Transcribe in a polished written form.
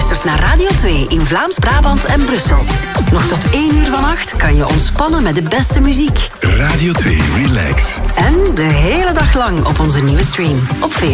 luistert naar Radio 2 in Vlaams-Brabant en Brussel. Nog tot 1 uur vannacht kan je ontspannen met de beste muziek. Radio 2 Relax. En de hele dag lang op onze nieuwe stream op